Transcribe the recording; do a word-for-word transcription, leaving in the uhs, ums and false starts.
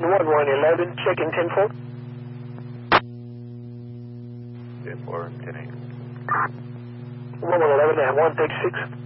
one one eleven, checking ten four. ten four, ten eight. one one eleven and one thirty-six.